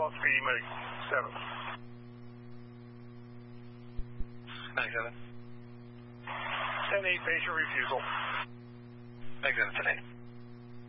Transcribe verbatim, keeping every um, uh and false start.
three, Medic seven. Medic seven. ten eight, patient refusal. Medic seven, ten eight.